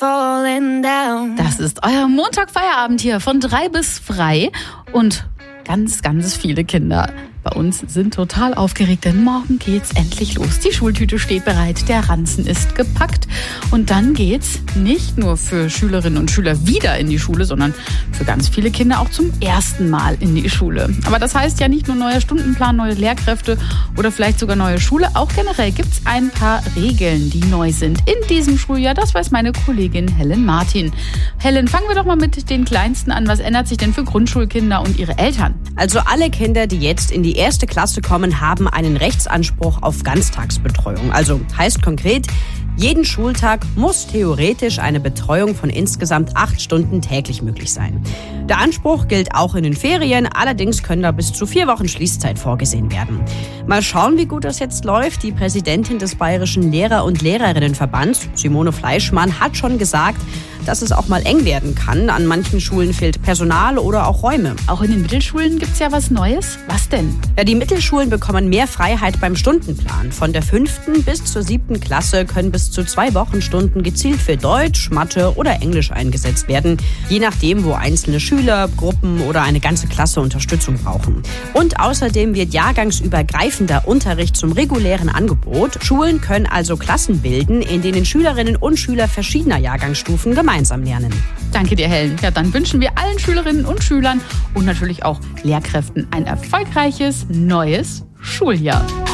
falling down. Das ist euer Montagfeierabend hier von 3 bis frei und ganz, ganz viele Kinder bei uns sind total aufgeregt, denn morgen geht's endlich los. Die Schultüte steht bereit, der Ranzen ist gepackt und dann geht's nicht nur für Schülerinnen und Schüler wieder in die Schule, sondern für ganz viele Kinder auch zum ersten Mal in die Schule. Aber das heißt ja nicht nur neuer Stundenplan, neue Lehrkräfte oder vielleicht sogar neue Schule. Auch generell gibt's ein paar Regeln, die neu sind in diesem Schuljahr. Das weiß meine Kollegin Helen Martin. Helen, fangen wir doch mal mit den Kleinsten an. Was ändert sich denn für Grundschulkinder und ihre Eltern? Also alle Kinder, die jetzt in die erste Klasse kommen, haben einen Rechtsanspruch auf Ganztagsbetreuung. Also heißt konkret, jeden Schultag muss theoretisch eine Betreuung von insgesamt 8 Stunden täglich möglich sein. Der Anspruch gilt auch in den Ferien, allerdings können da bis zu 4 Wochen Schließzeit vorgesehen werden. Mal schauen, wie gut das jetzt läuft. Die Präsidentin des Bayerischen Lehrer- und Lehrerinnenverbands, Simone Fleischmann, hat schon gesagt, dass es auch mal eng werden kann. An manchen Schulen fehlt Personal oder auch Räume. Auch in den Mittelschulen gibt's ja was Neues. Was denn? Ja, die Mittelschulen bekommen mehr Freiheit beim Stundenplan. Von der 5. bis zur 7. Klasse können bis zu 2 Wochenstunden gezielt für Deutsch, Mathe oder Englisch eingesetzt werden, je nachdem, wo einzelne Schüler, Gruppen oder eine ganze Klasse Unterstützung brauchen. Und außerdem wird jahrgangsübergreifender Unterricht zum regulären Angebot. Schulen können also Klassen bilden, in denen Schülerinnen und Schüler verschiedener Jahrgangsstufen gemeinsam lernen. Danke dir, Helen. Ja, dann wünschen wir allen Schülerinnen und Schülern und natürlich auch Lehrkräften ein erfolgreiches neues Schuljahr.